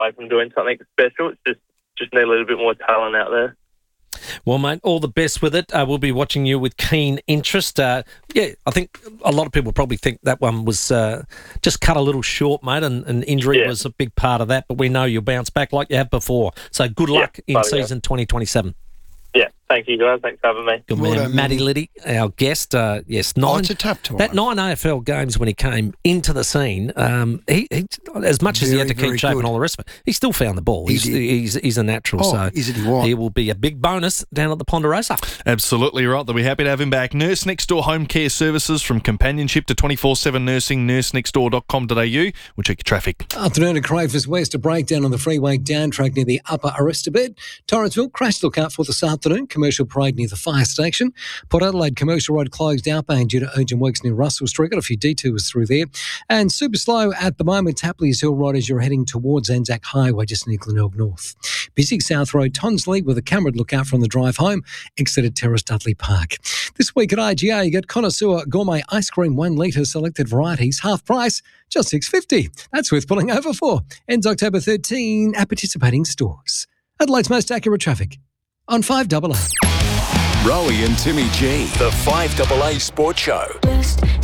away from doing something special. It's just need a little bit more talent out there. Well, mate, all the best with it. We'll be watching you with keen interest. I think a lot of people probably think that one was just cut a little short, mate, and injury was a big part of that. But we know you'll bounce back like you have before. So good luck in season 2027. Yeah, thank you, guys. Thanks for having me. Good man. Matty Liddy, our guest. Yes, 9. It's a tough time. That 9 AFL games when he came into the scene, he as much as he had to keep shape and all the rest of it, he still found the ball. He's a natural. He will be a big bonus down at the Ponderosa. Absolutely right. They'll be happy to have him back. Nurse Next Door Home Care Services, from companionship to 24/7 nursing, nursenextdoor.com.au. We'll check your traffic. Afternoon at Crafers West, a breakdown on the freeway down track near the Upper Aristobed. Torrensville, crash look out for this afternoon. Commercial Parade near the fire station. Port Adelaide Commercial Road closed outbound due to urgent works near Russell Street. Got a few detours through there. And super slow at the moment, Tapley's Hill Road as you're heading towards Anzac Highway just near Glenelg North. Busy South Road, Tonsley with a camera look out from the drive home. Exeter Terrace, Dudley Park. This week at IGA, you get Connoisseur Gourmet Ice Cream 1 litre selected varieties, half price, just $6.50. That's worth pulling over for. Ends October 13 at participating stores. Adelaide's most accurate traffic on 5AA. Rowie and Timmy G, the 5AA Sports Show.